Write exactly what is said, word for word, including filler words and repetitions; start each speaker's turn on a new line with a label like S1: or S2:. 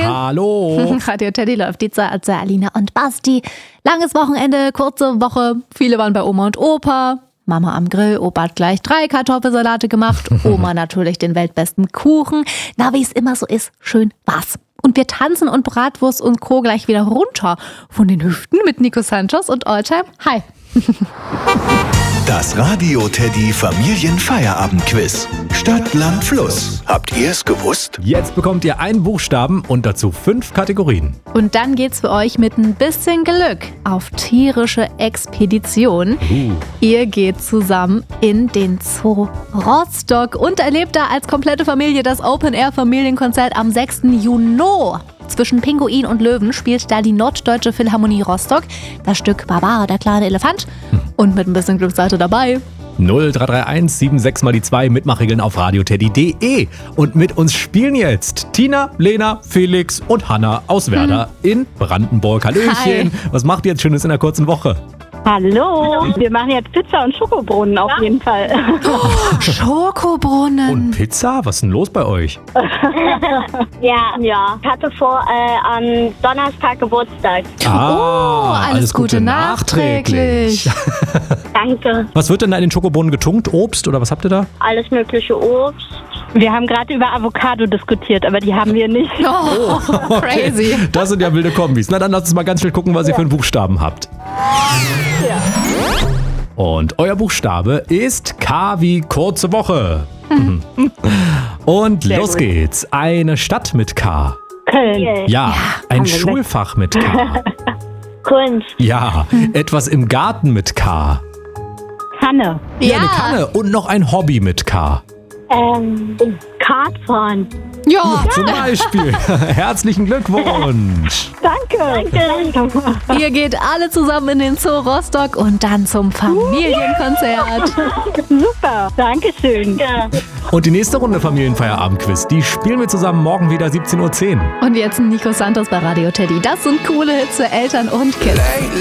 S1: Hallo.
S2: Radio Teddy läuft die Zeit, also Alina und Basti. Langes Wochenende, kurze Woche. Viele waren bei Oma und Opa. Mama am Grill, Opa hat gleich drei Kartoffelsalate gemacht. Oma natürlich den weltbesten Kuchen. Na, wie es immer so ist, schön war's. Und wir tanzen und Bratwurst und Co. gleich wieder runter von den Hüften mit Nico Santos und Alltime. Hi.
S3: Das Radio Teddy Familienfeierabendquiz. Stadt, Land, Fluss. Habt ihr es gewusst?
S1: Jetzt bekommt ihr einen Buchstaben und dazu fünf Kategorien.
S2: Und dann geht's für euch mit ein bisschen Glück auf tierische Expedition.
S1: Uh.
S2: Ihr geht zusammen in den Zoo Rostock und erlebt da als komplette Familie das Open-Air-Familienkonzert am sechsten Juni. Zwischen Pinguin und Löwen spielt da die Norddeutsche Philharmonie Rostock das Stück Barbara, der kleine Elefant. Und mit ein bisschen Glück seid ihr dabei.
S1: null drei drei eins sieben sechs mal die zwei Mitmachregeln auf radioteddy punkt de. Und mit uns spielen jetzt Tina, Lena, Felix und Hanna aus Werder hm. in Brandenburg. Hallöchen. Hi. Was macht ihr jetzt Schönes in der kurzen Woche?
S4: Hallo, wir machen jetzt Pizza und Schokobrunnen auf jeden Fall.
S2: Oh, Schokobrunnen.
S1: Und Pizza? Was ist denn los bei euch?
S5: ja, ja. Ich hatte vor äh, am Donnerstag Geburtstag.
S1: Ah,
S2: oh, alles,
S1: alles Gute,
S2: Gute
S1: nachträglich.
S2: nachträglich.
S5: Danke.
S1: Was wird denn da in den Schokobrunnen getunkt? Obst oder was habt ihr da?
S5: Alles mögliche Obst.
S4: Wir haben gerade über Avocado diskutiert, aber die haben wir nicht.
S2: Oh, oh crazy.
S1: Okay. Das sind ja wilde Kombis. Na dann lasst uns mal ganz schnell gucken, was ihr für einen Buchstaben habt.
S4: Ja.
S1: Und euer Buchstabe ist K wie kurze Woche. Und
S4: Sehr
S1: los
S4: gut.
S1: geht's. Eine Stadt mit K.
S4: Köln.
S1: Ja,
S2: Ja,
S1: ein
S4: haben wir
S1: Schulfach mit K.
S5: Kunst.
S1: Ja, etwas im Garten mit K.
S4: Kanne.
S1: Ja, eine Kanne und noch ein Hobby mit K.
S5: Ähm, Kartfahren.
S2: Ja,
S1: Zum Beispiel. Herzlichen Glückwunsch.
S4: Danke.
S5: Danke.
S2: ihr geht alle zusammen in den Zoo Rostock und dann zum Familienkonzert.
S4: Super. Dankeschön.
S5: Ja.
S1: Und die nächste Runde Familienfeierabendquiz, die spielen wir zusammen morgen wieder siebzehn Uhr zehn.
S2: Und jetzt Nico Santos bei Radio Teddy. Das sind coole Hits für Eltern und Kids.